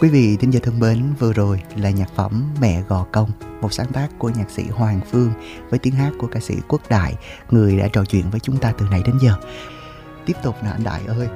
Quý vị thính giả thân mến, vừa rồi là nhạc phẩm Mẹ Gò Công, một sáng tác của nhạc sĩ Hoàng Phương với tiếng hát của ca sĩ Quốc Đại, người đã trò chuyện với chúng ta từ nãy đến giờ. Tiếp tục nè anh Đại ơi.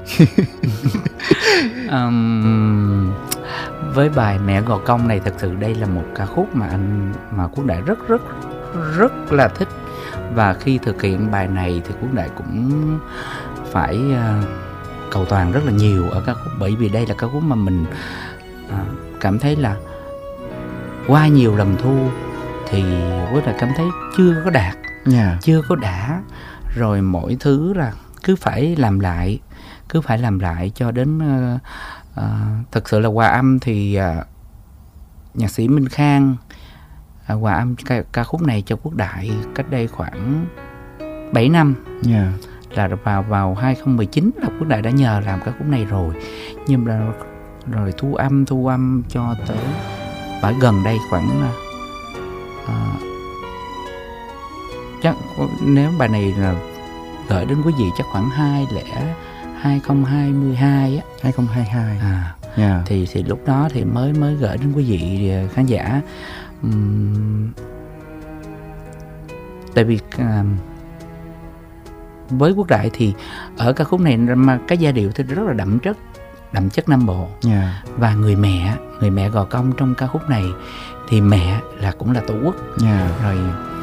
Với bài Mẹ Gò Công này, thật sự đây là một ca khúc mà Quốc Đại rất là thích. Và khi thực hiện bài này thì Quốc Đại cũng phải cầu toàn rất là nhiều ở ca khúc, bởi vì đây là ca khúc mà mình cảm thấy là qua nhiều lần thu thì Quốc Đại cảm thấy chưa có đạt, chưa có đã, rồi mỗi thứ là cứ phải làm lại cho đến thực sự là hòa âm thì nhạc sĩ Minh Khang hòa âm ca khúc này cho Quốc Đại cách đây khoảng 7 năm. Là vào 2019 là Quốc Đại đã nhờ làm ca khúc này rồi, nhưng mà rồi thu âm cho tới phải gần đây khoảng chắc nếu bài này là gửi đến quý vị chắc khoảng 2022 á, 2022 thì lúc đó thì mới gửi đến quý vị khán giả. Tại vì với Quốc Đại thì ở ca khúc này mà cái giai điệu thì rất là đậm chất Nam Bộ. Và người mẹ Gò Công trong ca khúc này thì mẹ là cũng là tổ quốc. Rồi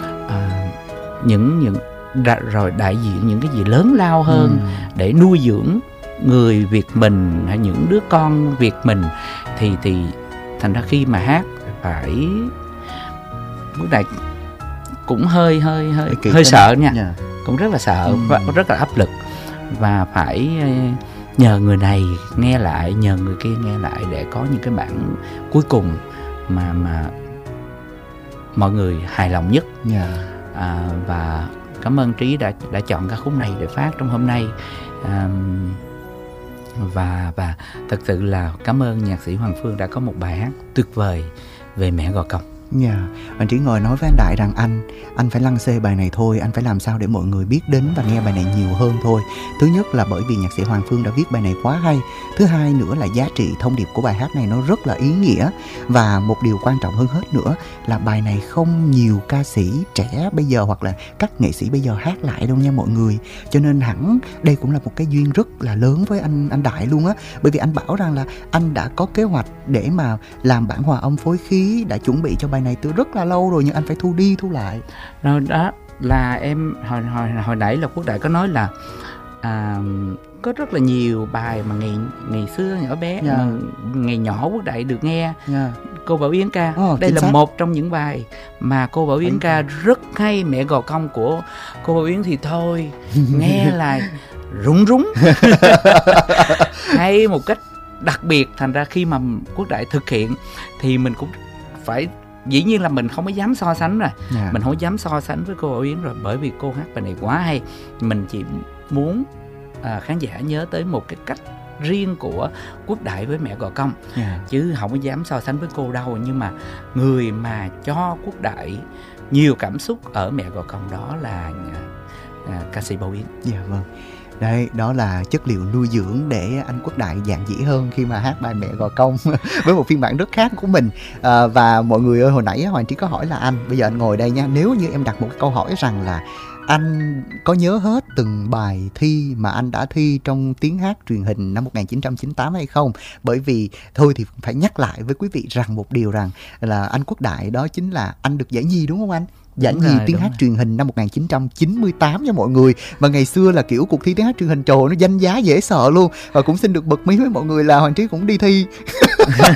rồi đại diện những cái gì lớn lao hơn để nuôi dưỡng người Việt mình hay những đứa con Việt mình, thì thành ra khi mà hát phải Quốc Đại cũng hơi sợ nha. Cũng rất là sợ và rất là áp lực, và phải nhờ người này nghe lại, nhờ người kia nghe lại để có những cái bản cuối cùng mà mọi người hài lòng nhất. Và cảm ơn Trí đã chọn ca khúc này để phát trong hôm nay. Và thật sự là cảm ơn nhạc sĩ Hoàng Phương đã có một bài hát tuyệt vời về Mẹ Gò Công. Anh Trí ngồi nói với anh Đại rằng anh phải lăng xê bài này thôi, anh phải làm sao để mọi người biết đến và nghe bài này nhiều hơn thôi. Thứ nhất là bởi vì nhạc sĩ Hoàng Phương đã viết bài này quá hay. Thứ hai nữa là giá trị thông điệp của bài hát này nó rất là ý nghĩa. Và một điều quan trọng hơn hết nữa là bài này không nhiều ca sĩ trẻ bây giờ hoặc là các nghệ sĩ bây giờ hát lại đâu nha mọi người. Cho nên hẳn đây cũng là một cái duyên rất là lớn với anh Đại luôn á. Bởi vì anh bảo rằng là anh đã có kế hoạch để mà làm bản hòa âm phối khí, đã chuẩn bị cho bài này từ rất là lâu rồi, nhưng anh phải thu đi thu lại. Rồi đó là em hồi nãy là Quốc Đại có nói là có rất là nhiều bài mà ngày xưa nhỏ bé, mà ngày nhỏ Quốc Đại được nghe. Cô Bảo Yến ca, đây là một trong những bài mà cô Bảo Yến ca rất hay. Mẹ Gò Công của cô Bảo Yến thì thôi nghe là rúng hay một cách đặc biệt. Thành ra khi mà Quốc Đại thực hiện thì mình cũng phải, dĩ nhiên là mình không có dám so sánh rồi. Mình không dám so sánh với cô Bảo Yến rồi, bởi vì cô hát bài này quá hay. Mình chỉ muốn khán giả nhớ tới một cái cách riêng của Quốc Đại với Mẹ Gò Công, chứ không có dám so sánh với cô đâu. Nhưng mà người mà cho Quốc Đại nhiều cảm xúc ở Mẹ Gò Công đó là ca sĩ Bảo Yến. Vâng. Đấy, đó là chất liệu nuôi dưỡng để anh Quốc Đại dạn dĩ hơn khi mà hát bài Mẹ Gò Công với một phiên bản rất khác của mình. Và mọi người ơi, hồi nãy Hoàng Trí có hỏi là anh, bây giờ anh ngồi đây nha, nếu như em đặt một câu hỏi rằng là anh có nhớ hết từng bài thi mà anh đã thi trong tiếng hát truyền hình năm 1998 hay không? Bởi vì thôi thì phải nhắc lại với quý vị rằng một điều rằng là anh Quốc Đại đó chính là anh được giải nhì đúng không anh? Giải nhì tiếng hát truyền hình năm 1998 nha mọi người. Và ngày xưa là kiểu cuộc thi tiếng hát truyền hình, trời ơi, nó danh giá dễ sợ luôn. Và cũng xin được bật mí với mọi người là Hoàng Trí cũng đi thi.